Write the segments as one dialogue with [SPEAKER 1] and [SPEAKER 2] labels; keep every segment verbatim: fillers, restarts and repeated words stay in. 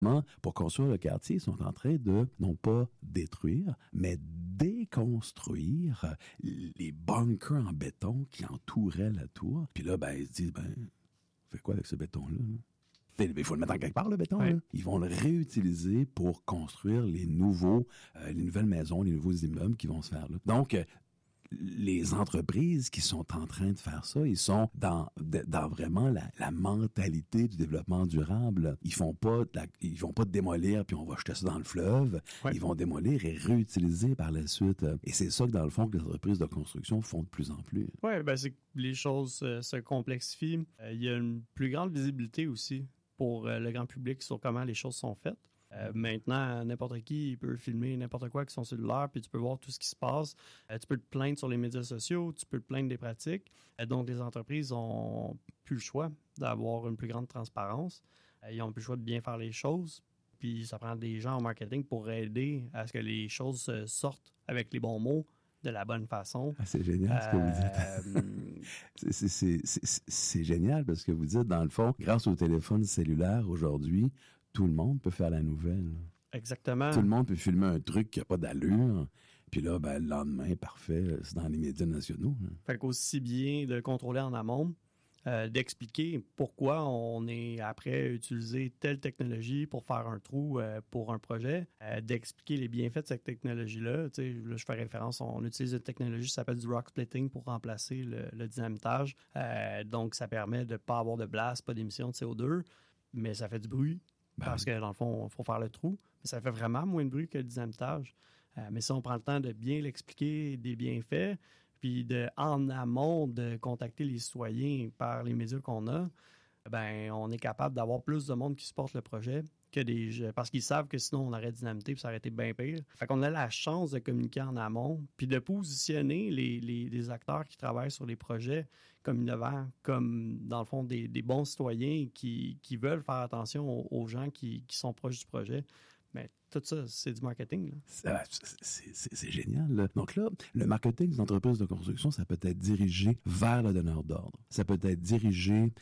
[SPEAKER 1] Pour construire le quartier, ils sont en train de, non pas détruire, mais déconstruire les bunkers en béton qui entouraient la tour. Puis là, ben, ils se disent, ben, on fait quoi avec ce béton-là? Il faut le mettre en quelque part, le béton.
[SPEAKER 2] Oui.
[SPEAKER 1] Là. Ils vont le réutiliser pour construire les nouveaux, euh, les nouvelles maisons, les nouveaux immeubles qui vont se faire là. Donc, euh, les entreprises qui sont en train de faire ça, ils sont dans dans vraiment la, la mentalité du développement durable. Ils font pas de la, ils vont pas démolir puis on va jeter ça dans le fleuve.
[SPEAKER 2] Ouais.
[SPEAKER 1] Ils vont démolir et réutiliser par la suite. Et c'est ça que dans le fond que les entreprises de construction font de plus en plus.
[SPEAKER 2] Oui, ben c'est que les choses euh, se complexifient. Euh, il y a une plus grande visibilité aussi pour euh, le grand public sur comment les choses sont faites. Euh, maintenant, n'importe qui peut filmer n'importe quoi avec son cellulaire, puis tu peux voir tout ce qui se passe. Euh, tu peux te plaindre sur les médias sociaux, tu peux te plaindre des pratiques. Euh, donc, les entreprises ont plus le choix d'avoir une plus grande transparence. Euh, ils ont plus le choix de bien faire les choses. Puis, ça prend des gens en marketing pour aider à ce que les choses euh, sortent avec les bons mots, de la bonne façon.
[SPEAKER 1] Ah, c'est génial ce que vous dites. c'est, c'est, c'est, c'est, c'est génial parce que vous dites, dans le fond, grâce au téléphone cellulaire aujourd'hui, tout le monde peut faire la nouvelle.
[SPEAKER 2] Exactement.
[SPEAKER 1] Tout le monde peut filmer un truc qui n'a pas d'allure. Puis là, ben, le lendemain, parfait, c'est dans les médias nationaux. Là.
[SPEAKER 2] Fait qu'aussi bien de le contrôler en amont, euh, d'expliquer pourquoi on est après utiliser telle technologie pour faire un trou euh, pour un projet, euh, d'expliquer les bienfaits de cette technologie-là. Tu sais, là, je fais référence, on utilise une technologie qui s'appelle du rock splitting pour remplacer le, le dynamitage. Euh, donc, ça permet de ne pas avoir de blast, pas d'émission de C O deux, mais ça fait du bruit. Parce que, dans le fond, il faut faire le trou. Mais ça fait vraiment moins de bruit que le dynamitage. Euh, mais si on prend le temps de bien l'expliquer, des bienfaits, puis de, en amont de contacter les citoyens par les médias qu'on a, ben on est capable d'avoir plus de monde qui supporte le projet que des parce qu'ils savent que sinon on aurait dynamité puis ça aurait été bien pire. Fait qu'on a la chance de communiquer en amont puis de positionner les, les, les acteurs qui travaillent sur les projets comme innovants, comme dans le fond des, des bons citoyens qui, qui veulent faire attention aux, aux gens qui, qui sont proches du projet. Mais tout ça, c'est du marketing. Là.
[SPEAKER 1] C'est, c'est, c'est, c'est génial. Là. Donc là, le marketing d'une entreprise de construction, ça peut être dirigé vers le donneur d'ordre. Ça peut être dirigé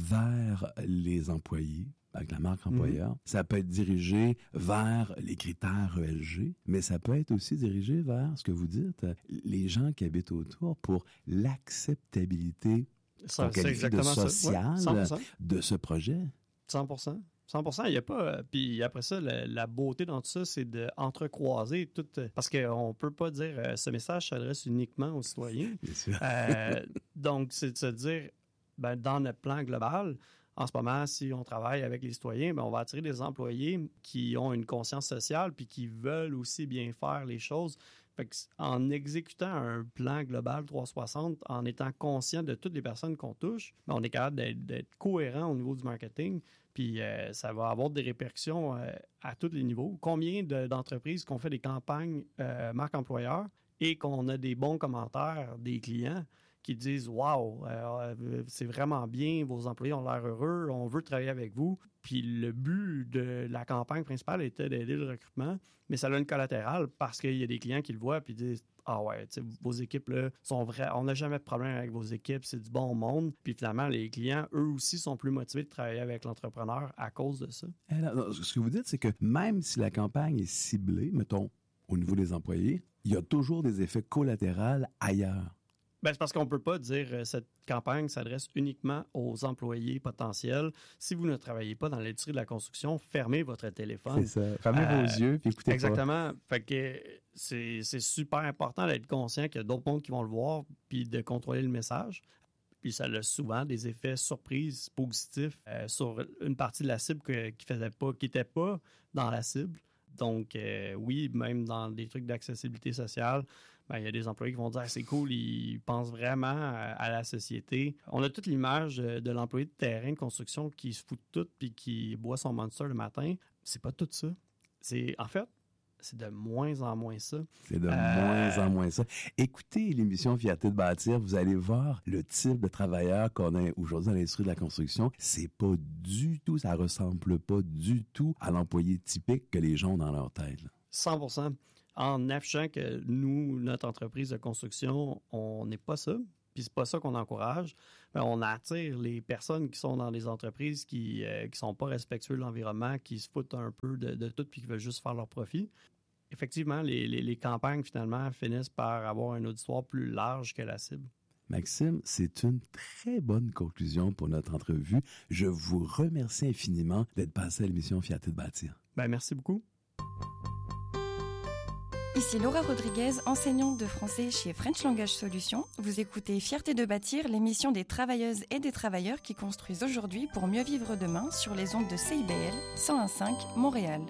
[SPEAKER 1] vers les employés, avec la marque employeur. Mmh. Ça peut être dirigé vers les critères E S G, mais ça peut être aussi dirigé vers, ce que vous dites, les gens qui habitent autour pour l'acceptabilité
[SPEAKER 2] ça,
[SPEAKER 1] c'est exactement de sociale
[SPEAKER 2] ça. Ouais,
[SPEAKER 1] de ce projet.
[SPEAKER 2] cent pour cent. cent pour cent, il n'y a pas... Puis après ça, la, la beauté dans tout ça, c'est d'entrecroiser tout... Parce qu'on ne peut pas dire euh, ce message s'adresse uniquement aux citoyens.
[SPEAKER 1] Bien sûr.
[SPEAKER 2] euh, donc, c'est de se dire, ben, dans notre plan global, en ce moment, si on travaille avec les citoyens, ben, on va attirer des employés qui ont une conscience sociale puis qui veulent aussi bien faire les choses. Fait que, en exécutant un plan global trois cent soixante, en étant conscient de toutes les personnes qu'on touche, ben, on est capable d'être, d'être cohérent au niveau du marketing. Puis euh, ça va avoir des répercussions euh, à tous les niveaux. Combien de, d'entreprises qu'on fait des campagnes euh, marque employeur et qu'on a des bons commentaires des clients qui disent « Wow, euh, c'est vraiment bien, vos employés ont l'air heureux, on veut travailler avec vous. » Puis le but de la campagne principale était d'aider le recrutement, mais ça a une collatérale parce qu'il y a des clients qui le voient puis disent « Ah ouais, vos équipes là sont vraies, on n'a jamais de problème avec vos équipes, c'est du bon monde. » Puis finalement, les clients, eux aussi, sont plus motivés de travailler avec l'entrepreneur à cause de ça.
[SPEAKER 1] Alors, ce que vous dites, c'est que même si la campagne est ciblée, mettons, au niveau des employés, il y a toujours des effets collatéraux ailleurs.
[SPEAKER 2] Ben, c'est parce qu'on ne peut pas dire euh, cette campagne s'adresse uniquement aux employés potentiels. Si vous ne travaillez pas dans l'industrie de la construction, fermez votre téléphone.
[SPEAKER 1] C'est ça. Fermez euh, vos yeux puis écoutez
[SPEAKER 2] exactement. Pas. Fait que c'est, c'est super important d'être conscient qu'il y a d'autres mondes qui vont le voir puis de contrôler le message. Puis ça a souvent des effets surprises positifs euh, sur une partie de la cible que, qui faisait pas, qui n'était pas dans la cible. Donc, euh, oui, même dans des trucs d'accessibilité sociale, ben, il y a des employés qui vont dire ah, « c'est cool, ils pensent vraiment à, à la société ». On a toute l'image de, de l'employé de terrain de construction qui se fout de tout puis qui boit son Monster le matin. C'est pas tout ça. C'est, en fait, c'est de moins en moins ça.
[SPEAKER 1] C'est de
[SPEAKER 2] euh...
[SPEAKER 1] moins en moins ça. Écoutez l'émission Fierté de bâtir, vous allez voir le type de travailleur qu'on a aujourd'hui dans l'industrie de la construction. C'est pas du tout, ça ressemble pas du tout à l'employé typique que les gens ont dans leur tête. Là.
[SPEAKER 2] cent pour cent. En affichant que nous, notre entreprise de construction, on n'est pas ça. puis c'est pas ça qu'on encourage, bien, on attire les personnes qui sont dans des entreprises qui euh, qui sont pas respectueux de l'environnement, qui se foutent un peu de, de tout puis qui veulent juste faire leur profit. Effectivement, les, les, les campagnes, finalement, finissent par avoir un auditoire plus large que la cible.
[SPEAKER 1] Maxime, c'est une très bonne conclusion pour notre entrevue. Je vous remercie infiniment d'être passé à l'émission Fierté de bâtir.
[SPEAKER 2] Ben, merci beaucoup.
[SPEAKER 3] Ici Laura Rodriguez, enseignante de français chez French Language Solutions. Vous écoutez Fierté de bâtir, l'émission des travailleuses et des travailleurs qui construisent aujourd'hui pour mieux vivre demain sur les ondes de C I B L cent un virgule cinq Montréal.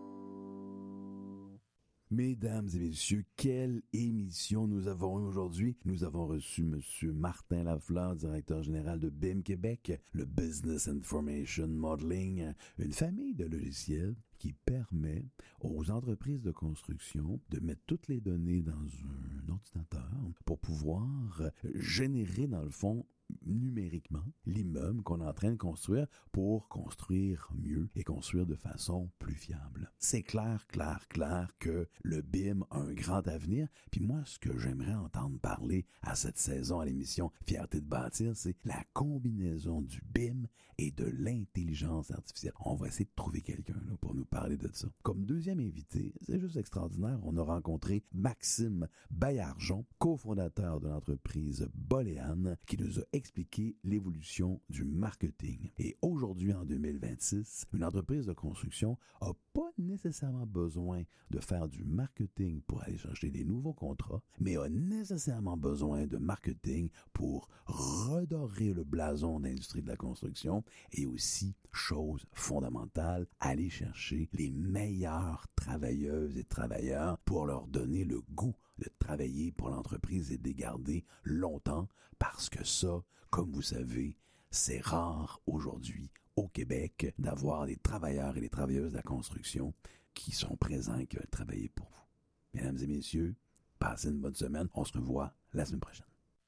[SPEAKER 1] Mesdames et messieurs, quelle émission nous avons eue aujourd'hui. Nous avons reçu M. Martin Lafleur, directeur général de B I M Québec, le Business Information Modeling, une famille de logiciels qui permet aux entreprises de construction de mettre toutes les données dans un ordinateur pour pouvoir générer, dans le fond, numériquement l'immeuble qu'on est en train de construire pour construire mieux et construire de façon plus fiable. C'est clair, clair, clair que le B I M a un grand avenir. Puis moi, ce que j'aimerais entendre parler à cette saison à l'émission Fierté de bâtir, c'est la combinaison du B I M et de l'intelligence artificielle. On va essayer de trouver quelqu'un là, pour nous parler de ça. Comme deuxième invité, c'est juste extraordinaire, on a rencontré Maxime Baillargeon, cofondateur de l'entreprise Boléane, qui nous a expliqué l'évolution du marketing. Et aujourd'hui, en deux mille vingt-six, une entreprise de construction n'a pas nécessairement besoin de faire du marketing pour aller chercher des nouveaux contrats, mais a nécessairement besoin de marketing pour redorer le blason de l'industrie de la construction et aussi, chose fondamentale, aller chercher les meilleures travailleuses et travailleurs pour leur donner le goût de travailler pour l'entreprise et de les garder longtemps, parce que ça, comme vous savez, c'est rare aujourd'hui au Québec d'avoir des travailleurs et des travailleuses de la construction qui sont présents et qui veulent travailler pour vous. Mesdames et messieurs, passez une bonne semaine. On se revoit la semaine prochaine.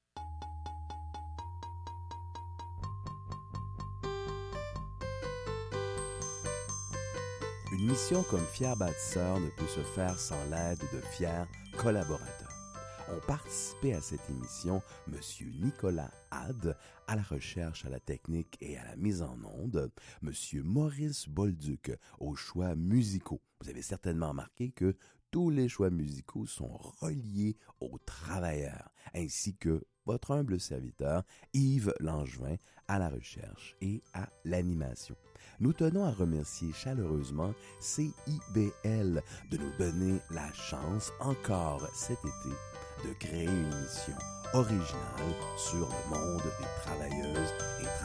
[SPEAKER 1] Une mission comme Fier bâtisseur ne peut se faire sans l'aide de fiers collaborateurs. Ont participé à cette émission M. Nicolas Had, à la recherche, à la technique et à la mise en onde, M. Maurice Bolduc, aux choix musicaux. Vous avez certainement remarqué que tous les choix musicaux sont reliés aux travailleurs, ainsi que votre humble serviteur, Yves Langevin, à la recherche et à l'animation. Nous tenons à remercier chaleureusement C I B L de nous donner la chance, encore cet été, de créer une émission originale sur le monde des travailleuses et travailleurs.